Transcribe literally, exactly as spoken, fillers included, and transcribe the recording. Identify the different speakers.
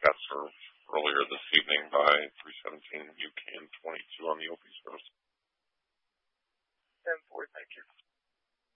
Speaker 1: got served earlier this evening by three seventeen U K and twenty-two on the O P